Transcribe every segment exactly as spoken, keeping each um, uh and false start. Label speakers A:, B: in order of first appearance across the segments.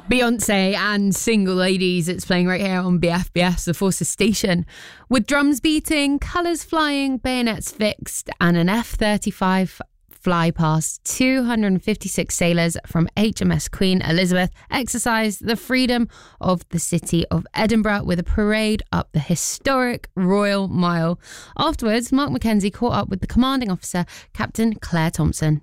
A: Beyonce and Single Ladies. It's playing right here on B F B S, the Forces station. With drums beating, colours flying, bayonets fixed, and an F thirty-five fly past, two hundred fifty-six sailors from H M S Queen Elizabeth exercised the freedom of the city of Edinburgh with a parade up the historic Royal Mile. Afterwards, Mark Mackenzie caught up with the commanding officer, Captain Claire Thompson.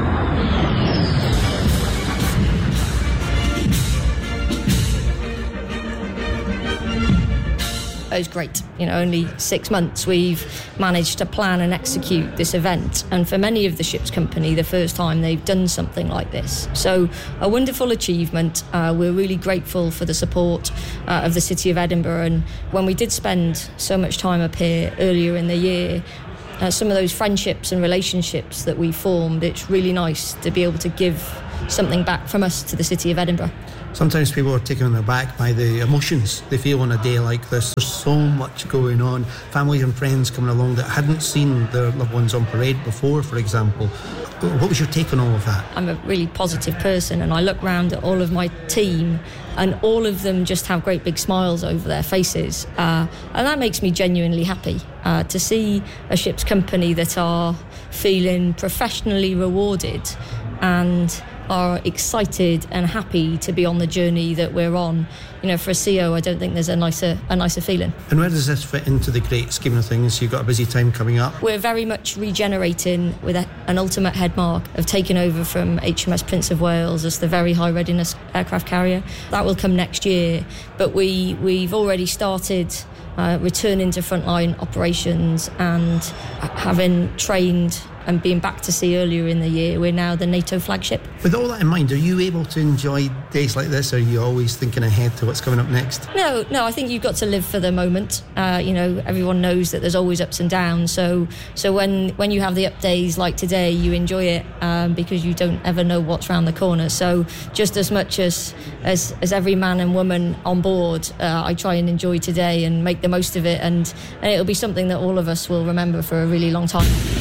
B: It was great. You know, only six months we've managed to plan and execute this event. And for many of the ship's company, the first time they've done something like this. So a wonderful achievement. Uh, we're really grateful for the support uh, of the City of Edinburgh. And when we did spend so much time up here earlier in the year, uh, some of those friendships and relationships that we formed, it's really nice to be able to give something back from us to the City of Edinburgh.
C: Sometimes people are taken aback by the emotions they feel on a day like this. There's so much going on. Families and friends coming along that hadn't seen their loved ones on parade before, for example. What was your take on all of that?
B: I'm a really positive person, and I look round at all of my team and all of them just have great big smiles over their faces. Uh, and that makes me genuinely happy uh, to see a ship's company that are feeling professionally rewarded and are excited and happy to be on the journey that we're on. You know, for a C O, I don't think there's a nicer a nicer feeling.
C: And where does this fit into the great scheme of things? You've got a busy time coming up.
B: We're very much regenerating with a, an ultimate head mark of taking over from H M S Prince of Wales as the very high readiness aircraft carrier. That will come next year, but we, we've already started uh, returning to frontline operations and having trained and being back to sea earlier in the year, we're now the NATO flagship.
C: With all that in mind, are you able to enjoy days like this, or are you always thinking ahead to what's coming up next?
B: No, no, I think you've got to live for the moment. Uh, you know, everyone knows that there's always ups and downs, so so when, when you have the up days like today, you enjoy it um, because you don't ever know what's round the corner. So just as much as, as, as every man and woman on board, uh, I try and enjoy today and make the most of it, and, and it'll be something that all of us will remember for a really long time.